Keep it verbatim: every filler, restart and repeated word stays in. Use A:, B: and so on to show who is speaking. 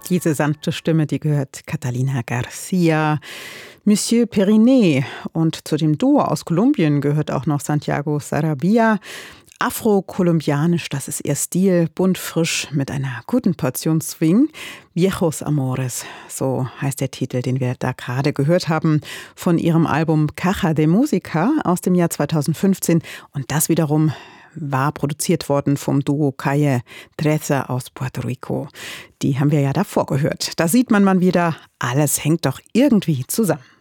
A: Diese sanfte Stimme, die gehört Catalina Garcia, Monsieur Periné. Und zu dem Duo aus Kolumbien gehört auch noch Santiago Sarabia. Afro-kolumbianisch, das ist ihr Stil, bunt frisch mit einer guten Portion Swing. Viejos Amores, so heißt der Titel, den wir da gerade gehört haben, von ihrem Album Caja de Música aus dem Jahr zweitausendfünfzehn. Und das wiederum war produziert worden vom Duo Calle trece aus Puerto Rico. Die haben wir ja davor gehört. Da sieht man mal wieder, alles hängt doch irgendwie zusammen.